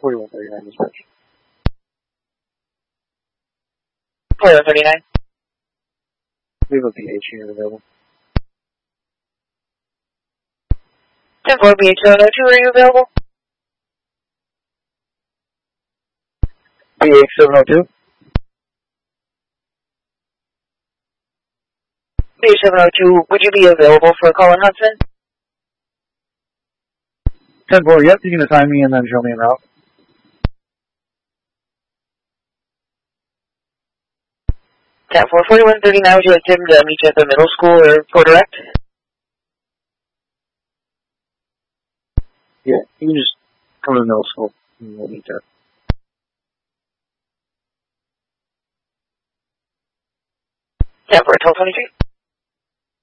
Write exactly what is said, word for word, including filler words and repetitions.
forty-one thirty-nine dispatch. forty-one thirty-nine. We have a P H unit available. ten four B H seven oh two, are you available? P H seven oh two. B H seven oh two, would you be available for a call in Hudson? ten four, yep, you can assign me and then show me en route. ten four, forty-one thirty-nine, would you like him to meet you at the middle school or go direct? Yeah, you can just come to the middle school and we'll meet there. ten four, twelve twenty-three.